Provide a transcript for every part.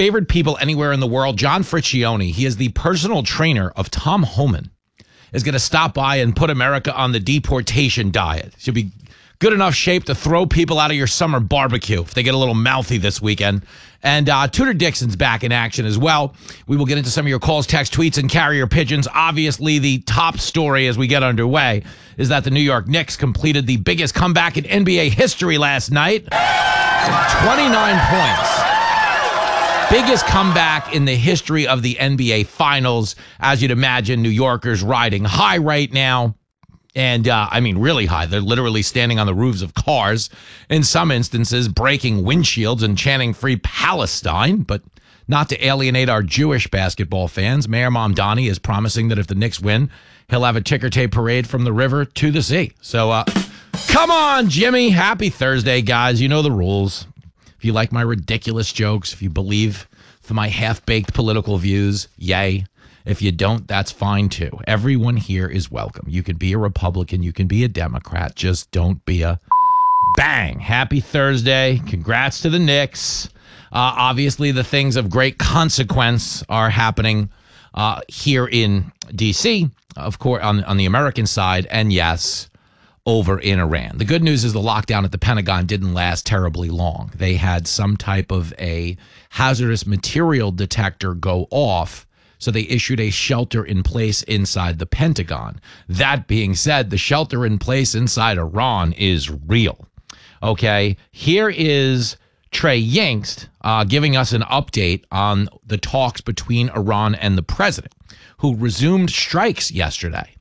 favorite people anywhere in the world, John Friccione, he is the personal trainer of Tom Homan, is going to stop by and put America on the deportation diet. Should be good enough shape to throw people out of your summer barbecue if they get a little mouthy this weekend. And Tudor Dixon's back in action as well. We will get into some of your calls, text, tweets, and carrier pigeons. Obviously, the top story as we get underway is that the New York Knicks completed the biggest comeback in NBA history last night. 29 points. Biggest comeback in the history of the NBA Finals. As you'd imagine, New Yorkers riding high right now. And, I mean, really high. They're literally standing on the roofs of cars. In some instances, breaking windshields and chanting Free Palestine. But not to alienate our Jewish basketball fans, Mayor Mamdani is promising that if the Knicks win, he'll have a ticker tape parade from the river to the sea. So, come on, Jimmy. Happy Thursday, guys. You know the rules. If you like my ridiculous jokes, if you believe for my half-baked political views, yay. If you don't, that's fine too. Everyone here is welcome. You can be a Republican. You can be a Democrat. Just don't be a bang. Happy Thursday. Congrats to the Knicks. Obviously, the things of great consequence are happening here in D.C., of course, on the American side. And yes, over in Iran. The good news is the lockdown at the Pentagon didn't last terribly long. They had some type of a hazardous material detector go off. So they issued a shelter in place inside the Pentagon. That being said, the shelter in place inside Iran is real. Okay, here is Trey Yingst giving us an update on the talks between Iran and the president, who resumed strikes yesterday.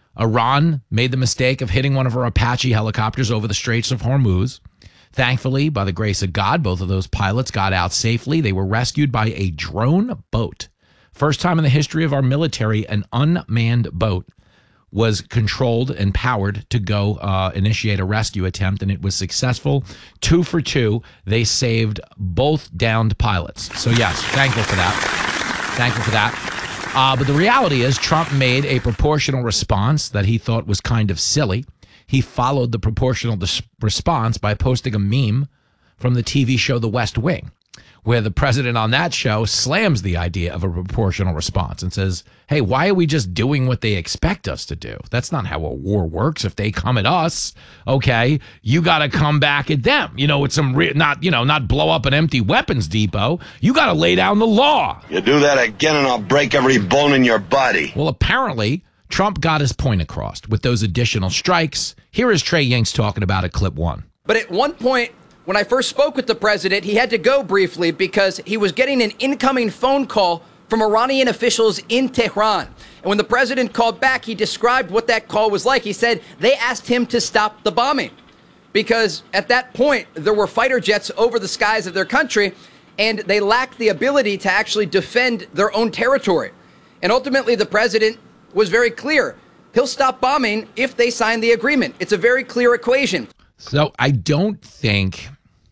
Iran made the mistake of hitting one of our Apache helicopters over the Straits of Hormuz. Thankfully, by the grace of God, both of those pilots got out safely. They were rescued by a drone boat. First time in the history of our military, an unmanned boat was controlled and powered to go initiate a rescue attempt, and it was successful. 2 for 2. They saved both downed pilots. So, yes, thankful for that. Thankful for that. But the reality is Trump made a proportional response that he thought was kind of silly. He followed the proportional response by posting a meme from the TV show The West Wing, where the president on that show slams the idea of a proportional response and says, hey, why are we just doing what they expect us to do? That's not how a war works. If they come at us, okay, you got to come back at them. You know, with some, not blow up an empty weapons depot. You got to lay down the law. You do that again and I'll break every bone in your body. Well, apparently, Trump got his point across with those additional strikes. Here is Trey Yingst talking about it, clip 1. But at one point, when I first spoke with the president, he had to go briefly because he was getting an incoming phone call from Iranian officials in Tehran. And when the president called back, he described what that call was like. He said they asked him to stop the bombing because at that point, there were fighter jets over the skies of their country, and they lacked the ability to actually defend their own territory. And ultimately, the president was very clear. He'll stop bombing if they sign the agreement. It's a very clear equation. So I don't think,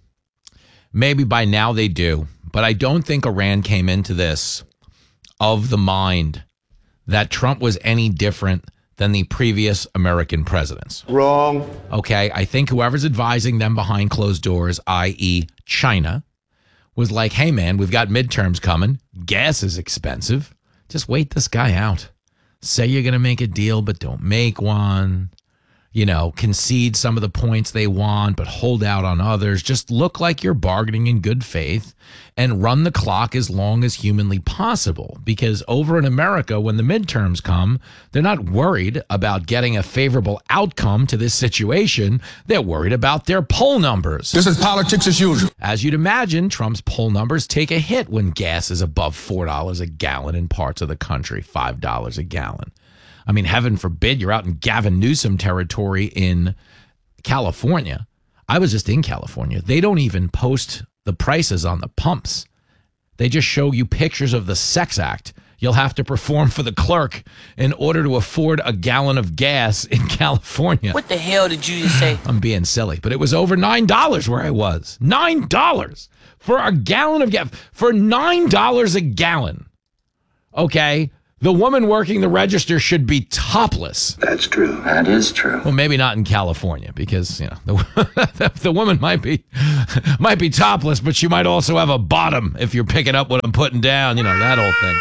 maybe by now they do, but I don't think Iran came into this of the mind that Trump was any different than the previous American presidents. Wrong. Okay, I think whoever's advising them behind closed doors, i.e. China, was like, hey man, we've got midterms coming. Gas is expensive. Just wait this guy out. Say you're going to make a deal, but don't make one. You know, concede some of the points they want, but hold out on others. Just look like you're bargaining in good faith and run the clock as long as humanly possible. Because over in America, when the midterms come, they're not worried about getting a favorable outcome to this situation. They're worried about their poll numbers. This is politics as usual. As you'd imagine, Trump's poll numbers take a hit when gas is above $4 a gallon in parts of the country, $5 a gallon. I mean, heaven forbid you're out in Gavin Newsom territory in California. I was just in California. They don't even post the prices on the pumps. They just show you pictures of the sex act you'll have to perform for the clerk in order to afford a gallon of gas in California. What the hell did you just say? I'm being silly, but it was over $9 where I was. $9 for a gallon of gas. For $9 a gallon. Okay. The woman working the register should be topless. That's true. That is true. Well, maybe not in California because, the woman might be topless, but she might also have a bottom if you're picking up what I'm putting down, that whole thing.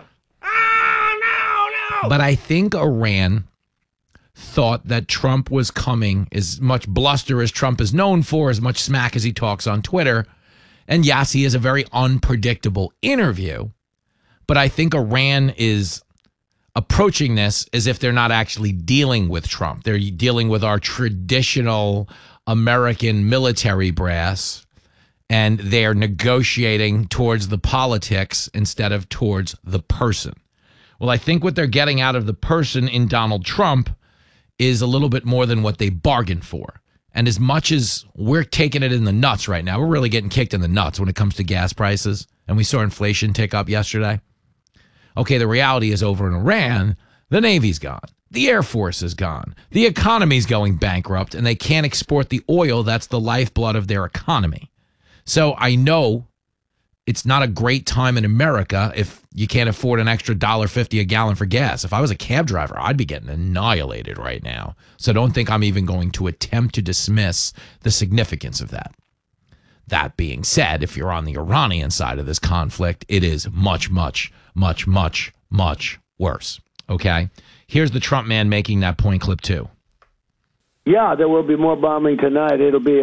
No. But I think Iran thought that Trump was coming, as much bluster as Trump is known for, as much smack as he talks on Twitter. And yes, he is a very unpredictable interview. But I think Iran is approaching this as if they're not actually dealing with Trump. They're dealing with our traditional American military brass, and they're negotiating towards the politics instead of towards the person. Well, I think what they're getting out of the person in Donald Trump is a little bit more than what they bargained for. And as much as we're taking it in the nuts right now, we're really getting kicked in the nuts when it comes to gas prices. And we saw inflation tick up yesterday. Okay, the reality is over in Iran, the Navy's gone. The Air Force is gone. The economy's going bankrupt, and they can't export the oil that's the lifeblood of their economy. So I know it's not a great time in America if you can't afford an extra $1.50 a gallon for gas. If I was a cab driver, I'd be getting annihilated right now. So don't think I'm even going to attempt to dismiss the significance of that. That being said, if you're on the Iranian side of this conflict, it is much, much, much, much, much worse. Okay? Here's the Trump man making that point, clip 2. Yeah, there will be more bombing tonight. It'll be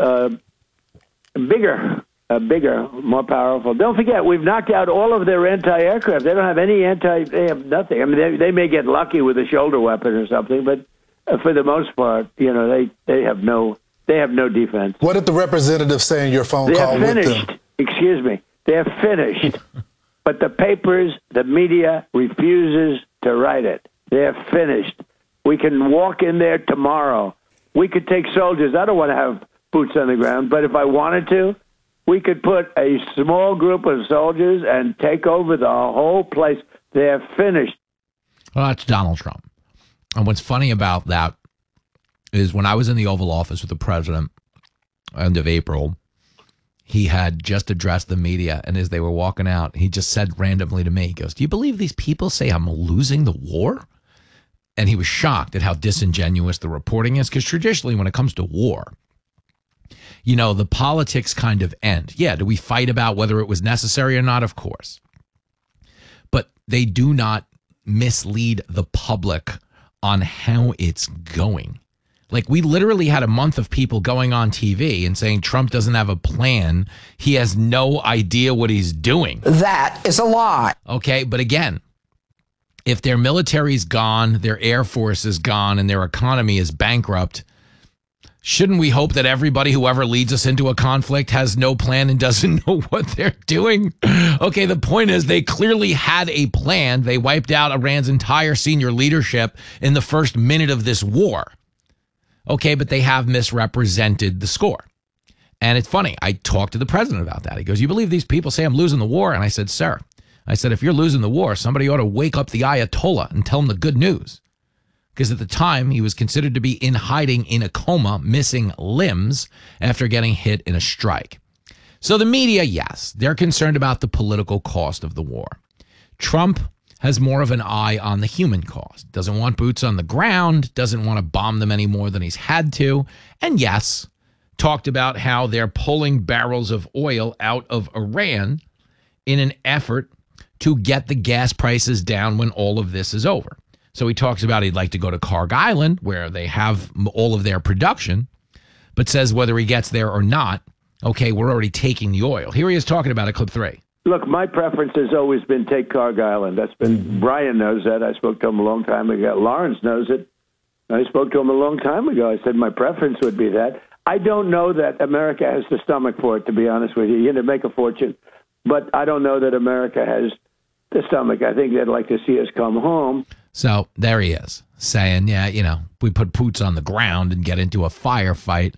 bigger, more powerful. Don't forget, we've knocked out all of their anti-aircraft. They don't have they have nothing. I mean, they may get lucky with a shoulder weapon or something, but for the most part, they have no defense. What did the representative say in your phone call with them? They're finished. Excuse me. They're finished. But the papers, the media refuses to write it. They're finished. We can walk in there tomorrow. We could take soldiers. I don't want to have boots on the ground, but if I wanted to, we could put a small group of soldiers and take over the whole place. They're finished. Well, that's Donald Trump. And what's funny about that is when I was in the Oval Office with the president, end of April, he had just addressed the media. And as they were walking out, he just said randomly to me, he goes, "Do you believe these people say I'm losing the war?" And he was shocked at how disingenuous the reporting is, because traditionally when it comes to war, the politics kind of end. Yeah, do we fight about whether it was necessary or not? Of course. But they do not mislead the public on how it's going. Like, we literally had a month of people going on TV and saying Trump doesn't have a plan. He has no idea what he's doing. That is a lie. Okay, but again, if their military's gone, their Air Force is gone, and their economy is bankrupt, shouldn't we hope that everybody, whoever leads us into a conflict, has no plan and doesn't know what they're doing? Okay, the point is they clearly had a plan. They wiped out Iran's entire senior leadership in the first minute of this war. Okay, but they have misrepresented the score. And it's funny. I talked to the president about that. He goes, "You believe these people say I'm losing the war?" And I said, "Sir," I said, "if you're losing the war, somebody ought to wake up the Ayatollah and tell him the good news." Because at the time, he was considered to be in hiding in a coma, missing limbs after getting hit in a strike. So the media, yes, they're concerned about the political cost of the war. Trump has more of an eye on the human cost. Doesn't want boots on the ground, doesn't want to bomb them any more than he's had to. And yes, talked about how they're pulling barrels of oil out of Iran in an effort to get the gas prices down when all of this is over. So he talks about he'd like to go to Kharg Island, where they have all of their production, but says whether he gets there or not, okay, we're already taking the oil. Here he is talking about it, clip 3. Look, my preference has always been take Kharg Island. That's been, Brian knows that. I spoke to him a long time ago. Lawrence knows it. I spoke to him a long time ago. I said my preference would be that. I don't know that America has the stomach for it, to be honest with you. You're going to make a fortune. But I don't know that America has the stomach. I think they'd like to see us come home. So there he is saying, yeah, we put boots on the ground and get into a firefight.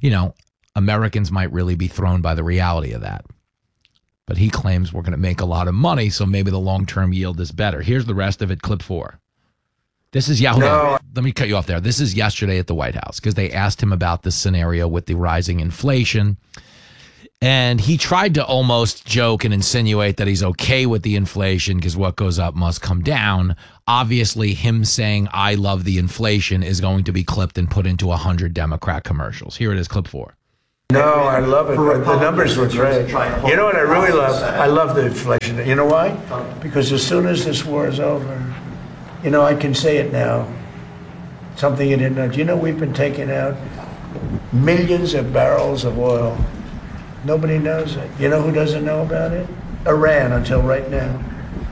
Americans might really be thrown by the reality of that. But he claims we're going to make a lot of money, so maybe the long-term yield is better. Here's the rest of it, clip 4. This is Yahoo. No. Let me cut you off there. This is yesterday at the White House, because they asked him about this scenario with the rising inflation. And he tried to almost joke and insinuate that he's okay with the inflation because what goes up must come down. Obviously, him saying, I love the inflation is going to be clipped and put into 100 Democrat commercials. Here it is, clip 4. No, I love it. The numbers were great. You know what I really love? I love the inflation. You know why? Because as soon as this war is over, you know, I can say it now. Something you didn't know. Do you know we've been taking out millions of barrels of oil? Nobody knows it. You know who doesn't know about it? Iran, until right now.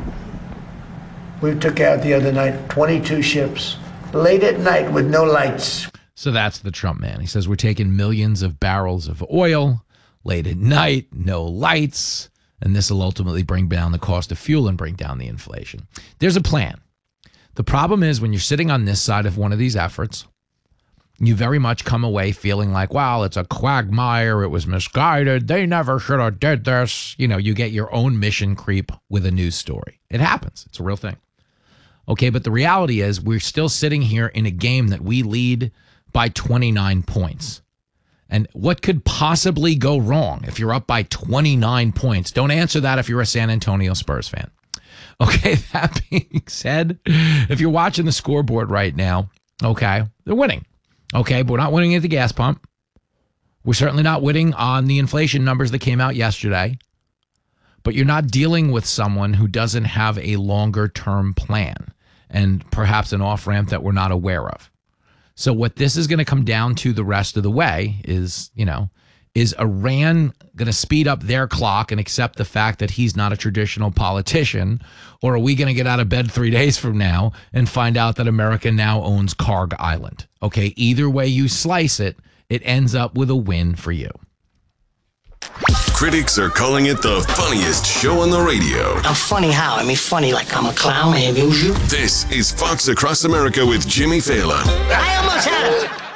We took out the other night 22 ships, late at night with no lights. So that's the Trump man. He says we're taking millions of barrels of oil, late at night, no lights, and this will ultimately bring down the cost of fuel and bring down the inflation. There's a plan. The problem is when you're sitting on this side of one of these efforts, you very much come away feeling like, wow, it's a quagmire. It was misguided. They never should have did this. You know, you get your own mission creep with a news story. It happens. It's a real thing. Okay, but the reality is we're still sitting here in a game that we lead by 29 points. And what could possibly go wrong if you're up by 29 points? Don't answer that if you're a San Antonio Spurs fan. Okay, that being said, if you're watching the scoreboard right now, okay, they're winning. Okay, but we're not winning at the gas pump. We're certainly not winning on the inflation numbers that came out yesterday. But you're not dealing with someone who doesn't have a longer-term plan and perhaps an off-ramp that we're not aware of. So what this is going to come down to the rest of the way is, you know, is Iran going to speed up their clock and accept the fact that he's not a traditional politician? Or are we going to get out of bed 3 days from now and find out that America now owns Karg Island? Okay, either way you slice it, it ends up with a win for you. Critics are calling it the funniest show on the radio. I'm funny how? I mean, funny like I'm a clown, I amuse you. This is Fox Across America with Jimmy Fallon. I almost had it.